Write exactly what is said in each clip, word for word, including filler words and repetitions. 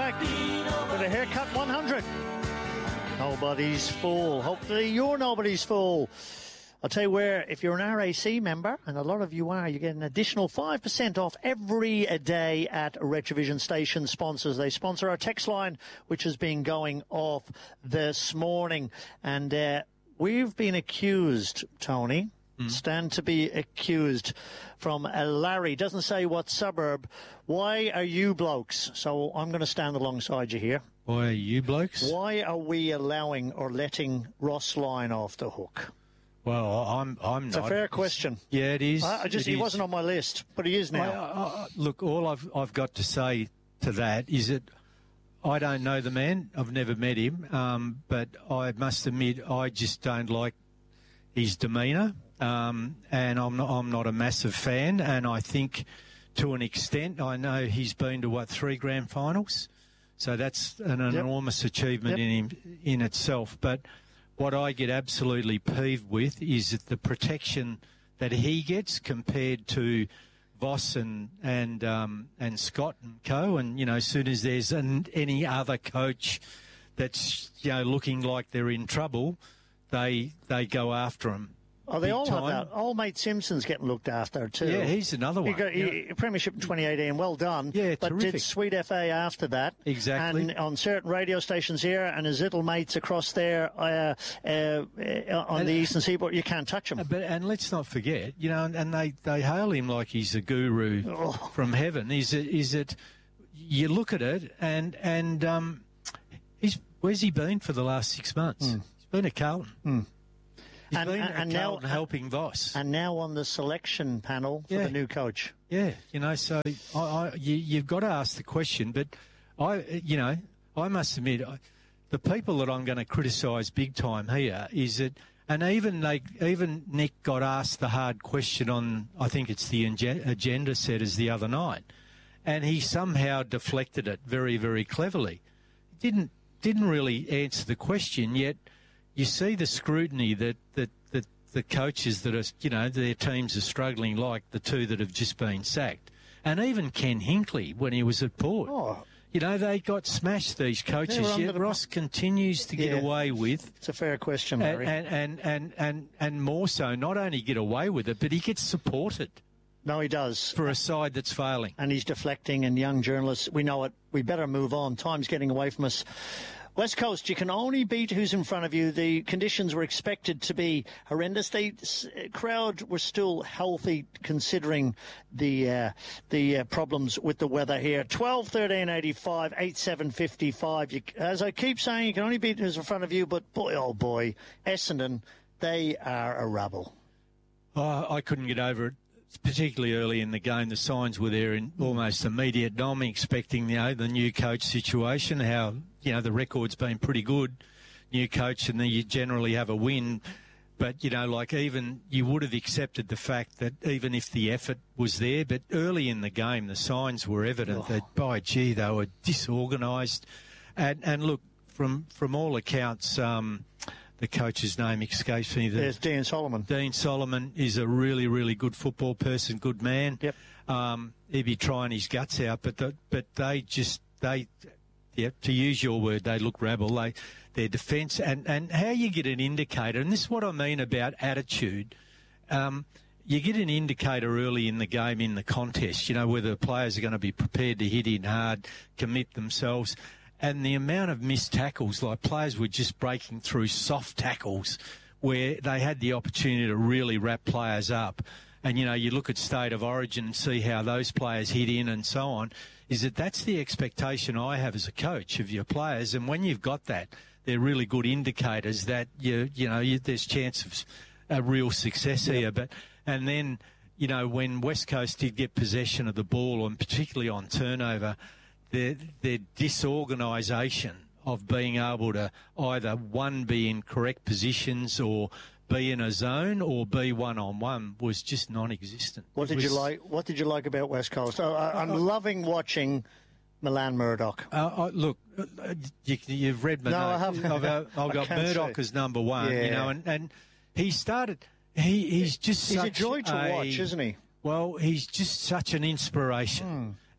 back with a Haircut one hundred. Nobody's fool. Hopefully you're nobody's fool. I'll tell you where, if you're an R A C member, and a lot of you are, you get an additional five percent off every day at Retrovision Station sponsors. They sponsor our text line, which has been going off this morning. And uh, we've been accused, Tony, mm. stand to be accused from uh, Larry. Doesn't say what suburb. Why are you blokes? So I'm going to stand alongside you here. Why are you blokes? Why are we allowing or letting Ross Lyon off the hook? Well, I'm I'm it's not. It's a fair question. Yeah, it is. I, I just it he is. wasn't on my list, but he is now. I, I, look, all I've I've got to say to that is that I don't know the man. I've never met him, um, but I must admit I just don't like his demeanour, um, and I'm not I'm not a massive fan. And I think, to an extent, I know he's been to what three grand finals, so that's an yep. enormous achievement yep. in him in itself. But what I get absolutely peeved with is that the protection that he gets compared to Voss and and um, and Scott and co. And you know, as soon as there's an, any other coach that's you know looking like they're in trouble, they they go after him. Oh, they all time. have that. Old mate Simpson's getting looked after too. Yeah, he's another one. He got he, yeah. Premiership in twenty eighteen, well done. Yeah, but terrific. did sweet F A after that. Exactly. And on certain radio stations here, and his little mates across there uh, uh, uh, on and, the eastern seaboard, you can't touch him. But and let's not forget, you know, and they, they hail him like he's a guru oh. from heaven. Is it? Is it? You look at it, and and um, he's where's he been for the last six months? Mm. He's been at Carlton. Mm. He's and, been and, and now helping Voss, and now on the selection panel for yeah. the new coach. Yeah, you know, so I, I, you, you've got to ask the question. But I, you know, I must admit, I, the people that I'm going to criticise big time here is that, and even they, even Nick got asked the hard question on, I think it's the agenda setters the other night, and he somehow deflected it very, very cleverly. Didn't didn't really answer the question yet. You see the scrutiny that, that, that the coaches that are, you know, their teams are struggling, like the two that have just been sacked. And even Ken Hinkley, when he was at Port. Oh. You know, they got smashed, these coaches. Yet Ross continues to get yeah. away with. It's a fair question, Mary. And, and, and, and, and more so, not only get away with it, but he gets supported. No, he does. For a side that's failing. And he's deflecting, and young journalists, we know it. We better move on. Time's getting away from us. West Coast, you can only beat who's in front of you. The conditions were expected to be horrendous. The crowd were still healthy considering the uh, the uh, problems with the weather here. twelve thirteen eighty-five, eight seven five-five. You, as I keep saying, you can only beat who's in front of you, but boy, oh boy, Essendon, they are a rabble. Oh, I couldn't get over it. Particularly early in the game, the signs were there in almost immediate. I'm expecting, you know, the new coach situation, how, you know, the record's been pretty good, new coach, and then you generally have a win. But, you know, like even you would have accepted the fact that even if the effort was there, but early in the game, the signs were evident oh. that, by gee, they were disorganised. And, and look, from, from all accounts, um, the coach's name escapes me. There's Dean Solomon. Dean Solomon is a really, really good football person, good man. Yep. Um, he'd be trying his guts out, but the, but they just they, yeah, to use your word, they look rabble. They their defence and and how you get an indicator, and this is what I mean about attitude. Um, you get an indicator early in the game in the contest. You know whether the players are going to be prepared to hit in hard, commit themselves. And the amount of missed tackles, like players were just breaking through soft tackles where they had the opportunity to really wrap players up. And, you know, you look at State of Origin and see how those players hit in and so on, is that that's the expectation I have as a coach of your players. And when you've got that, they're really good indicators that, you you know, you, there's chance of a real success yep. here. But and then, you know, when West Coast did get possession of the ball, and particularly on turnover, their, their disorganisation of being able to either, one, be in correct positions or be in a zone or be one-on-one was just non-existent. What did was, you like What did you like about West Coast? Oh, I, I'm uh, loving watching Milan Murdoch. Uh, uh, look, uh, you, you've read my No, note. I haven't. I've, uh, I've got Murdoch say. as number one, yeah. you know, and, and he started... He, he's just he's such a joy to a, watch, isn't he? Well, he's just such an inspiration. Mm.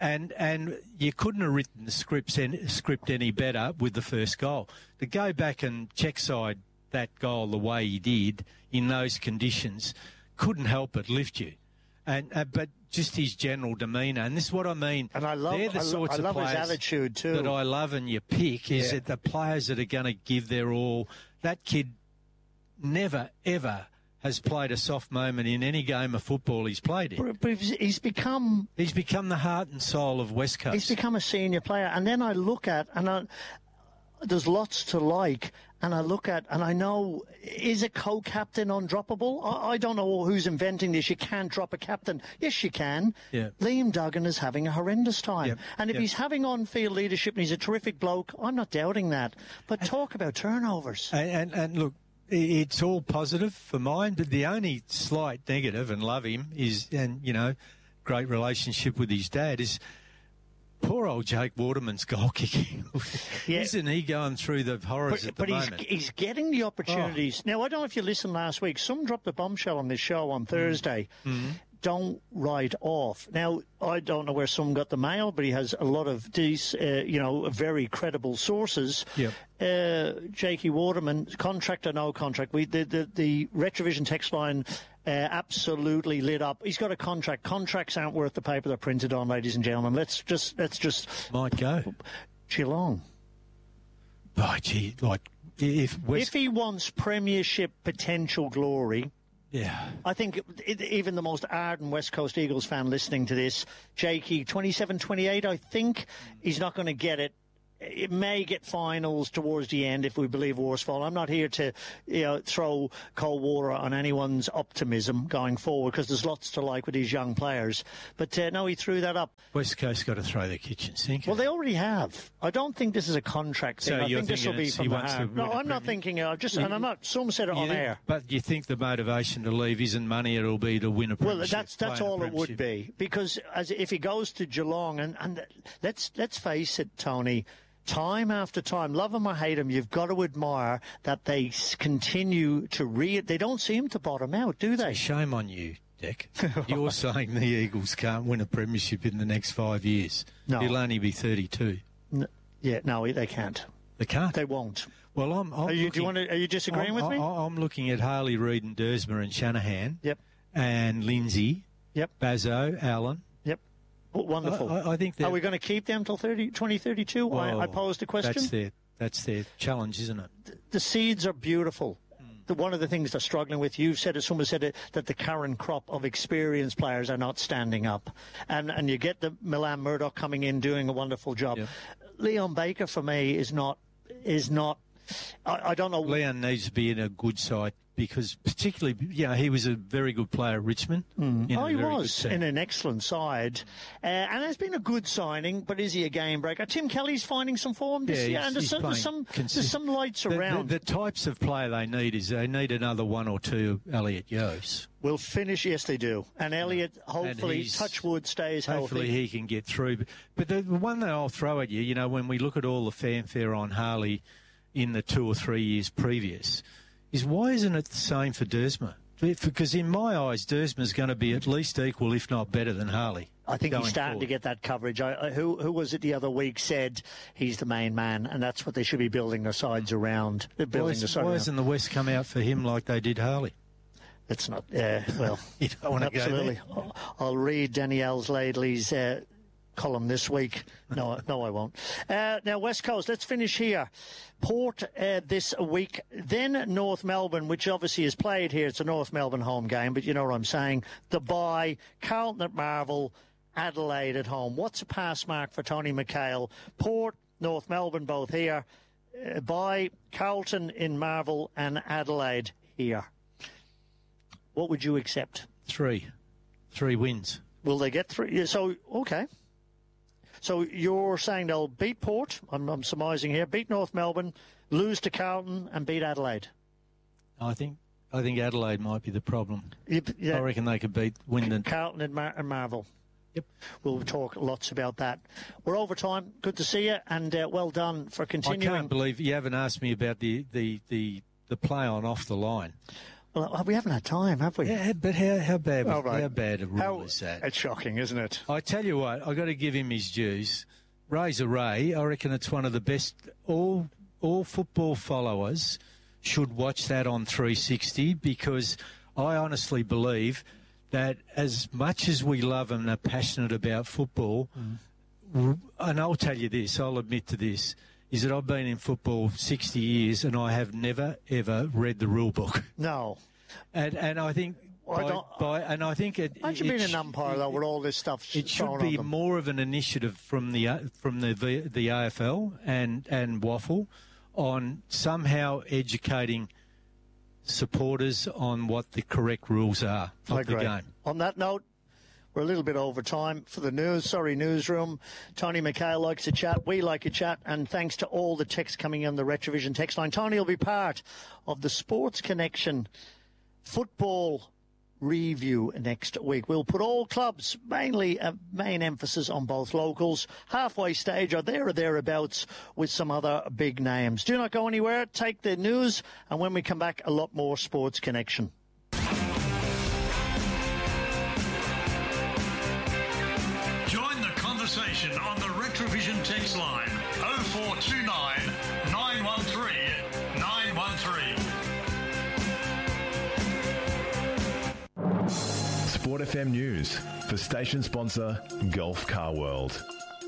And and you couldn't have written the scripts any, script any better with the first goal. To go back and check side that goal the way he did in those conditions couldn't help but lift you. And uh, but just his general demeanour, and this is what I mean. And I love, they're the I, sorts lo- I of love his players attitude too. that I love and you pick. Is Yeah. that the players that are going to give their all? That kid never ever has played a soft moment in any game of football he's played in. But, but he's, he's become He's become the heart and soul of West Coast. he's become a senior player, and then I look at and I, there's lots to like. And I look at, and I know, is a co-captain undroppable? I, I don't know who's inventing this. You can't drop a captain. Yes, you can. Yeah. Liam Duggan is having a horrendous time. Yep. And if Yep. he's having on-field leadership and he's a terrific bloke, I'm not doubting that. But talk about turnovers. And, and, and look, i- it's all positive for mine, but the only slight negative, and love him, is, and, you know, great relationship with his dad, is poor old Jake Waterman's goal kicking. Yeah. Isn't he going through the horrors But, at the but he's, moment? he's getting the opportunities. Now, I don't know if you listened last week. Some dropped a bombshell on this show on Thursday. Mm-hmm. Don't write off. Now, I don't know where some got the mail, but he has a lot of these, uh, you know, very credible sources. Yep. Uh, Jakey Waterman, contract or no contract? We the the, the Retrovision text line uh, absolutely lit up. He's got a contract. Contracts aren't worth the paper they're printed on, ladies and gentlemen. Let's just let's just Might go. Geelong. Oh, gee, like, if West... If he wants premiership potential glory. Yeah. I think it, even the most ardent West Coast Eagles fan listening to this, Jakey, twenty-seven twenty-eight, I think he's not going to get it. It may get finals towards the end if we believe Worsfold. I'm not here to, you know, throw cold water on anyone's optimism going forward because there's lots to like with these young players. But uh, no, he threw that up. West Coast got to throw their kitchen sink. Well, they already have. I don't think this is a contract thing. So I you're think this will thinking be it's- from he the wants to heart. No, win a I'm not premium- thinking. Uh, just, and I'm not. Some said it on You- air. But you think the motivation to leave isn't money, it'll be to win a Well, premiership. that's that's play in a all it would premiership. be because as if he goes to Geelong and, and let's let's face it, Tony. Time after time, love him or hate him, you've got to admire that they s- continue to re. They don't seem to bottom out, do they? Shame on you, Dick. You're saying the Eagles can't win a premiership in the next five years. No. He'll only be thirty-two. N- yeah, no, they can't. They can't. They won't. well, I'm. I'm Are you, do you looking- want to? Are you disagreeing I'm, with me? I- I'm looking at Harley Reid and Dersma and Shanahan. Yep. And Lindsay. Yep. Bazo, Allen. Yep. W- Wonderful. I, I, I think. Are they're- we going to keep them till thirty, twenty thirty-two? I, I Well, posed a question. That's their. That's their challenge, isn't it? The seeds are beautiful. The, one of the things they're struggling with, you've said it, someone said it, that the current crop of experienced players are not standing up. And and you get the Milan Murdoch coming in doing a wonderful job. Yep. Leon Baker, for me, is not, is not, I, I don't know. Leon needs to be in a good side because, particularly, you know, he was a very good player at Richmond. in Oh, a he very was good team. in an excellent side. Uh, and has been a good signing, but is he a game breaker? Tim Kelly's finding some form this Yeah, year. he's- And there's he's some, there's, playing some, there's consist- some lights The, the, around. the types of player they need is they need another one or two Elliot Yos. We'll finish, yes, they do. And Elliot, hopefully, he's- touch wood, stays Hopefully healthy. he can get through. But, but the the one that I'll throw at you, you know, when we look at all the fanfare on Harley in the two or three years previous, is why isn't it the same for Dersma? Because in my eyes, Dersma's going to be at least equal, if not better, than Harley. I think going he's starting forward. to get that coverage. I, I, who who was it the other week said he's the main man, and that's what they should be building their sides around. They're Why, building the is, side why around. hasn't the West come out for him like they did Harley? It's not. Uh, well, You don't want to go absolutely. there? I'll, I'll read Danielle's Laidley's uh, column this week. No, no, I won't. Uh, now, West Coast. Let's finish here. Port uh, this week, then North Melbourne, which obviously is played here. It's a North Melbourne home game, but you know what I'm saying. The bye, Carlton at Marvel, Adelaide at home. What's a pass mark for Tony McHale? Port, North Melbourne, both here. Uh, bye, Carlton in Marvel and Adelaide here. What would you accept? Three. Three wins. Will they get three? Yeah, so, okay. So you're saying they'll beat Port, I'm, I'm surmising here, beat North Melbourne, lose to Carlton and beat Adelaide. I think I think Adelaide might be the problem. You, yeah, I reckon they could beat Wyndon. Carlton and, Mar- and Marvel. Yep. We'll talk lots about that. We're over time. Good to see you, and uh, well done for I continuing. can't believe you haven't asked me about the, the, the, the play on off the line. Well, we haven't had time, have we? Yeah, but how, how bad oh, right. how bad a rule how, is that? It's shocking, isn't it? I tell you what, I've got to give him his dues. Razor Ray, I reckon it's one of the best. All all football followers should watch that on three sixty, because I honestly believe that as much as we love and are passionate about football, mm. and I'll tell you this, I'll admit to this, is that I've been in football sixty years and I have never, ever read the rule book. No. And and I think... Well, by, I don't, by, and I think it... Imagine it, being it, an umpire, though, with all this stuff It should be more of an initiative from the from the the A F L and, and Waffle on somehow educating supporters on what the correct rules are of I agree. the game. On that note, we're a little bit over time for the news. Sorry, newsroom. Tony McHale likes to chat. We like to chat. And thanks to all the texts coming in the Retrovision text line. Tony will be part of the Sports Connection football review next week. We'll put all clubs, mainly a main emphasis on both locals, halfway stage or there or thereabouts with some other big names. Do not go anywhere. Take the news. And when we come back, a lot more Sports Connection. On the Retrovision text line oh four two nine, nine one three, nine one three. Sport F M News for station sponsor Gulf Car World.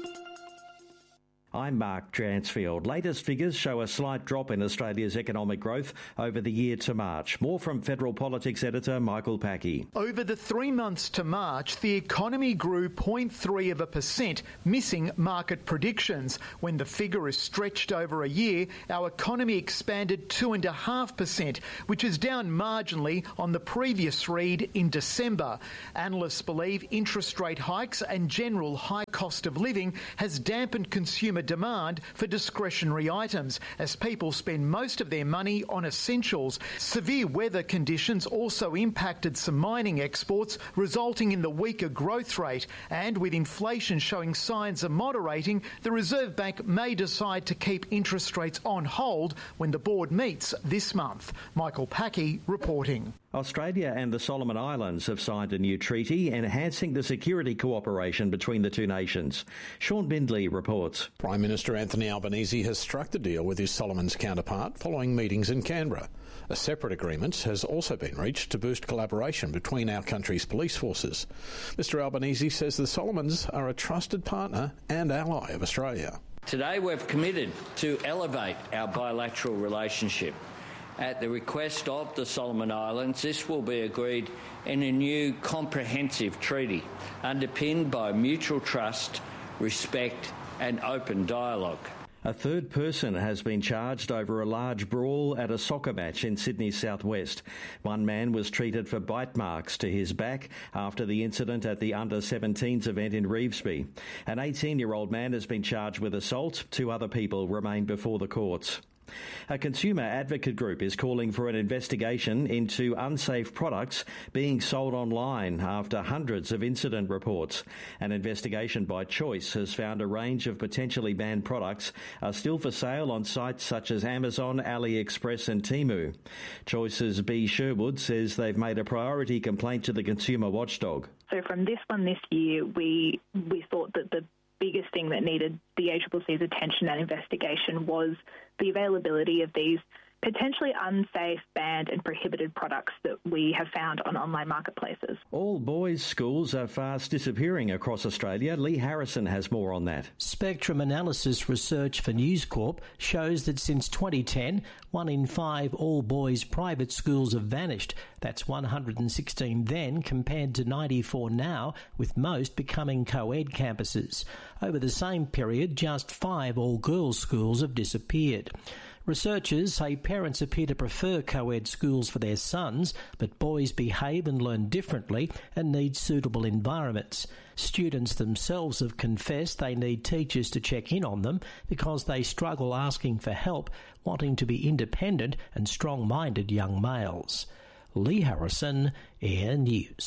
I'm Mark Dransfield. Latest figures show a slight drop in Australia's economic growth over the year to March. More from Federal Politics editor Michael Packey. Over the three months to March, the economy grew zero point three of a percent, missing market predictions. When the figure is stretched over a year, our economy expanded two point five percent, which is down marginally on the previous read in December. Analysts believe interest rate hikes and general high cost of living has dampened consumer demand for discretionary items as people spend most of their money on essentials. Severe weather conditions also impacted some mining exports, resulting in the weaker growth rate. And with inflation showing signs of moderating, the Reserve Bank may decide to keep interest rates on hold when the board meets this month. Michael Packey reporting. Australia and the Solomon Islands have signed a new treaty enhancing the security cooperation between the two nations. Sean Bindley reports. Prime Minister Anthony Albanese has struck the deal with his Solomons counterpart following meetings in Canberra. A separate agreement has also been reached to boost collaboration between our country's police forces. Mr Albanese says the Solomons are a trusted partner and ally of Australia. Today we've committed to elevate our bilateral relationship. At the request of the Solomon Islands, this will be agreed in a new comprehensive treaty underpinned by mutual trust, respect and open dialogue. A third person has been charged over a large brawl at a soccer match in Sydney's southwest. One man was treated for bite marks to his back after the incident at the under seventeens event in Revesby. An eighteen-year-old man has been charged with assault. Two other people remain before the courts. A consumer advocate group is calling for an investigation into unsafe products being sold online after hundreds of incident reports. An investigation by Choice has found a range of potentially banned products are still for sale on sites such as Amazon, AliExpress and Temu. Choice's B. Sherwood says they've made a priority complaint to the consumer watchdog. So from this one this year, we we thought that the biggest thing that needed the A C C C's attention and investigation was the availability of these potentially unsafe, banned and prohibited products that we have found on online marketplaces. All boys' schools are fast disappearing across Australia. Lee Harrison has more on that. Spectrum Analysis research for News Corp shows that since twenty ten, one in five all-boys private schools have vanished. That's one hundred sixteen then compared to ninety-four now, with most becoming co-ed campuses. Over the same period, just five all-girls schools have disappeared. Researchers say parents appear to prefer co-ed schools for their sons, but boys behave and learn differently and need suitable environments. Students themselves have confessed they need teachers to check in on them because they struggle asking for help, wanting to be independent and strong-minded young males. Lee Harrison, Air News.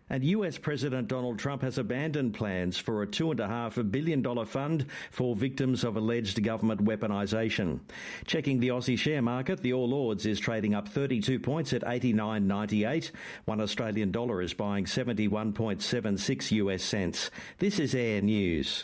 And U S President Donald Trump has abandoned plans for a two point five billion dollars fund for victims of alleged government weaponisation. Checking the Aussie share market, the All Ords is trading up thirty-two points at eighty-nine ninety-eight. One Australian dollar is buying seventy-one point seven six U S cents. This is Air News.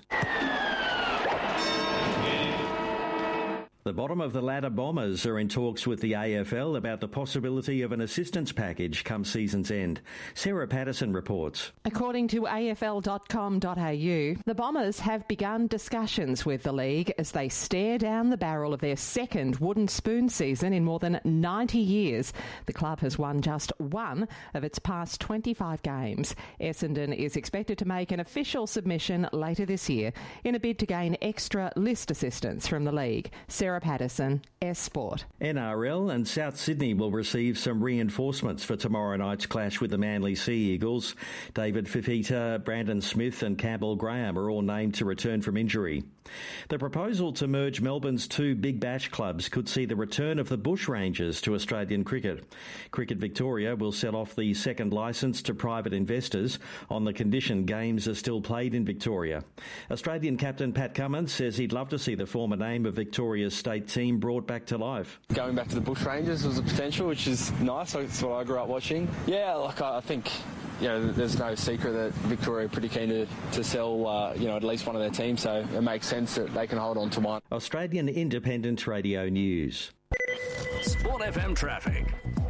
The bottom of the ladder Bombers are in talks with the A F L about the possibility of an assistance package come season's end. Sarah Patterson reports. According to A F L dot com dot A U, the Bombers have begun discussions with the league as they stare down the barrel of their second wooden spoon season in more than ninety years. The club has won just one of its past twenty-five games. Essendon is expected to make an official submission later this year in a bid to gain extra list assistance from the league. Sarah Patterson, S Sport. N R L and South Sydney will receive some reinforcements for tomorrow night's clash with the Manly Sea Eagles. David Fifita, Brandon Smith and Campbell Graham are all named to return from injury. The proposal to merge Melbourne's two Big Bash clubs could see the return of the Bushrangers to Australian cricket. Cricket Victoria will sell off the second licence to private investors on the condition games are still played in Victoria. Australian captain Pat Cummins says he'd love to see the former name of Victoria's state team brought back to life. Going back to the Bushrangers was a potential, which is nice. That's what I grew up watching. Yeah, like I think, you know, there's no secret that Victoria are pretty keen to, to sell, uh, you know, at least one of their teams, so it makes sense that they can hold on to one. Australian Independent Radio News. Sport F M traffic.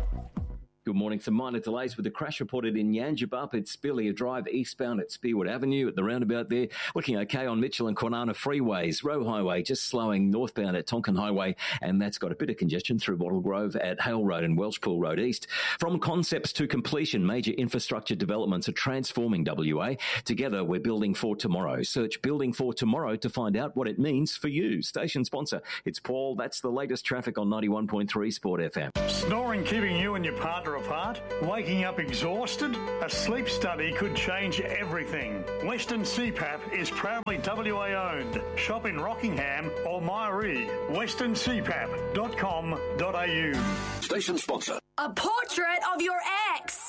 Good morning. Some minor delays with the crash reported in Yangebup at Spillia Drive, eastbound at Spearwood Avenue at the roundabout there. Looking okay on Mitchell and Kwinana freeways. Roe Highway just slowing northbound at Tonkin Highway, and that's got a bit of congestion through Wattle Grove at Hale Road and Welshpool Road East. From concepts to completion, major infrastructure developments are transforming W A. Together, we're building for tomorrow. Search Building for Tomorrow to find out what it means for you. Station sponsor, it's Paul. That's the latest traffic on ninety-one point three Sport F M. Snoring keeping you and your partner apart? Waking up exhausted? A sleep study could change everything. Western C PAP is proudly W A owned. Shop in Rockingham or Myree. western c pap dot com dot a u. Station sponsor. A portrait of your ex.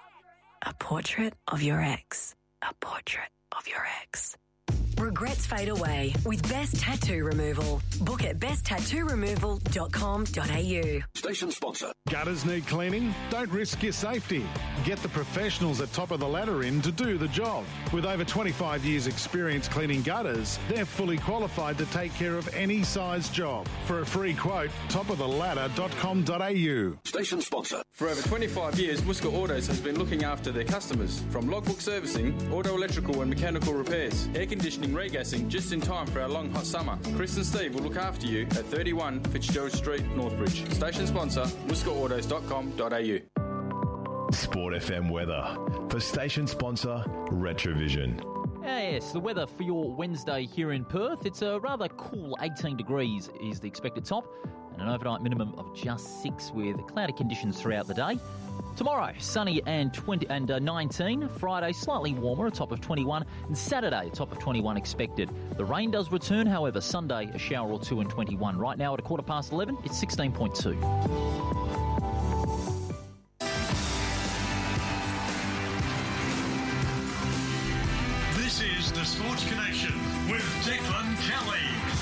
A portrait of your ex. A portrait of your ex. Regrets fade away with Best Tattoo Removal. Book at best tattoo removal dot com dot a u. Station sponsor. Gutters need cleaning? Don't risk your safety. Get the professionals at Top of the Ladder in to do the job. With over twenty-five years experience cleaning gutters, they're fully qualified to take care of any size job. For a free quote, top of the ladder dot com dot a u. Station sponsor. For over twenty-five years, Woosker Autos has been looking after their customers. From logbook servicing, auto electrical and mechanical repairs, air conditioning, regassing, just in time for our long hot summer. Chris and Steve will look after you at thirty-one Fitzgerald Street, Northbridge. Station sponsor, woosker autos dot com dot a u. Sport F M weather for station sponsor Retrovision. Yes, the weather for your Wednesday here in Perth. It's a rather cool eighteen degrees is the expected top, and an overnight minimum of just six with cloudy conditions throughout the day. Tomorrow, sunny and twenty and uh, nineteen. Friday, slightly warmer, a top of twenty-one. And Saturday, a top of twenty-one expected. The rain does return, however. Sunday, a shower or two and twenty-one. Right now at a quarter past eleven, it's sixteen point two. This is the Sports Connection with Declan Kelly.